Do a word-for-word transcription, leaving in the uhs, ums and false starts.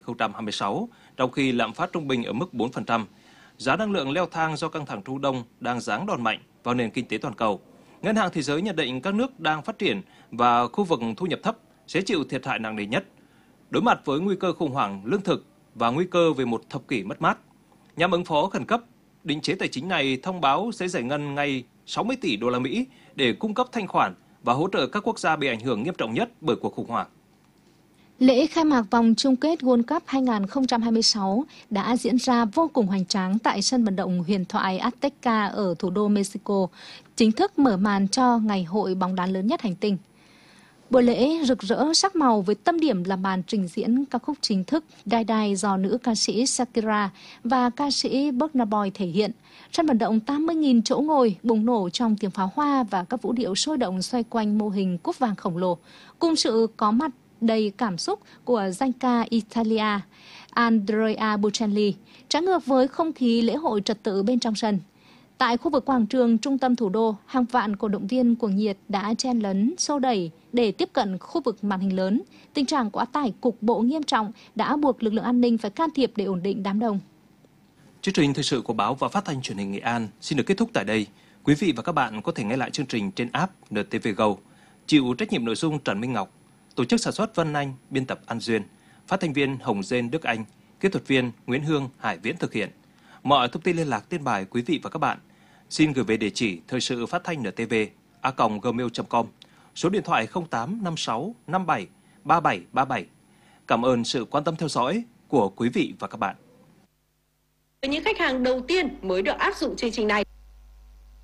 không trăm hai mươi sáu, trong khi lạm phát trung bình ở mức bốn phần trăm. Giá năng lượng leo thang do căng thẳng Trung Đông đang giáng đòn mạnh vào nền kinh tế toàn cầu. Ngân hàng Thế giới nhận định các nước đang phát triển và khu vực thu nhập thấp sẽ chịu thiệt hại nặng nề nhất, đối mặt với nguy cơ khủng hoảng lương thực và nguy cơ về một thập kỷ mất mát. Nhằm ứng phó khẩn cấp, định chế tài chính này thông báo sẽ giải ngân ngay sáu mươi tỷ đô la Mỹ để cung cấp thanh khoản và hỗ trợ các quốc gia bị ảnh hưởng nghiêm trọng nhất bởi cuộc khủng hoảng. Lễ khai mạc vòng chung kết World Cup hai không hai sáu đã diễn ra vô cùng hoành tráng tại sân vận động huyền thoại Azteca ở thủ đô Mexico, chính thức mở màn cho ngày hội bóng đá lớn nhất hành tinh. Buổi lễ rực rỡ sắc màu với tâm điểm là màn trình diễn ca khúc chính thức Die Die do nữ ca sĩ Shakira và ca sĩ Burna Boy thể hiện. Sân vận động tám mươi nghìn chỗ ngồi bùng nổ trong tiếng pháo hoa và các vũ điệu sôi động xoay quanh mô hình cúp vàng khổng lồ, cùng sự có mặt đầy cảm xúc của danh ca Italia Andrea Bocelli, trái ngược với không khí lễ hội trật tự bên trong sân. Tại khu vực quảng trường trung tâm thủ đô, hàng vạn cổ động viên cuồng nhiệt đã chen lấn, xô đẩy để tiếp cận khu vực màn hình lớn. Tình trạng quá tải cục bộ nghiêm trọng đã buộc lực lượng an ninh phải can thiệp để ổn định đám đông. Chương trình thời sự của báo và phát thanh truyền hình Nghệ An xin được kết thúc tại đây. Quý vị và các bạn có thể nghe lại chương trình trên app en tê vê Go. Chịu trách nhiệm nội dung Trần Minh Ngọc, tổ chức sản xuất Vân Anh, biên tập An Duyên, phát thanh viên Hồng Dên Đức Anh, kỹ thuật viên Nguyễn Hương Hải Viễn thực hiện. Mọi thông tin liên lạc trên bài quý vị và các bạn xin gửi về địa chỉ thời sự phát thanh en tê vê a còng gmail chấm com, số điện thoại không tám năm sáu năm bảy ba bảy ba bảy. Cảm ơn sự quan tâm theo dõi của quý vị và các bạn. Với những khách hàng đầu tiên mới được áp dụng chương trình này.